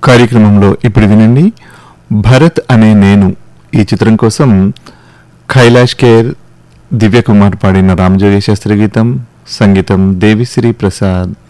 కార్యక్రమంలో ఇప్పుడు వినండి భరత్ అనే నేను ఈ చిత్రం కోసం కైలాష్ ఖేర్ దివ్యకుమార్ పాడిన రామజోగి శాస్త్రి గీతం సంగీతం దేవిశ్రీ ప్రసాద్.